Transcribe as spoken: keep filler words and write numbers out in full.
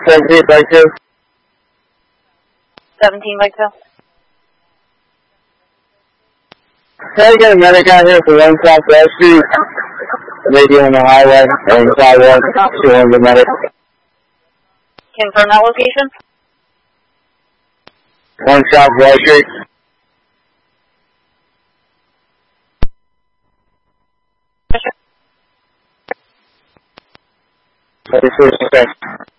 seventeen by two. seventeen by two. Can I get a medic out here for one Southwest Street? Maybe on the highway, and sidewalk, two hundred medic. Confirm that location. One Southwest Street. thirty-six, okay.